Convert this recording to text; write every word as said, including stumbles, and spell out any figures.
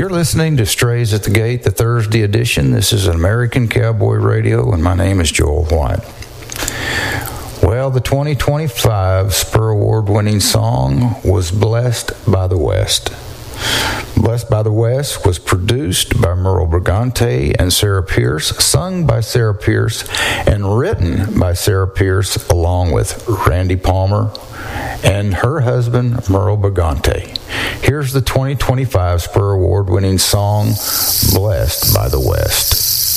You're listening to Strays at the Gate, the Thursday edition. This is American Cowboy Radio, and my name is Joel White. Well, the twenty twenty-five Spur Award-winning song was Blessed by the West. Blessed by the West was produced by Merle Brigante and Sarah Pierce, sung by Sarah Pierce, and written by Sarah Pierce along with Randy Palmer and her husband, Merle Brigante. Here's the twenty twenty-five Spur Award-winning song, Blessed by the West.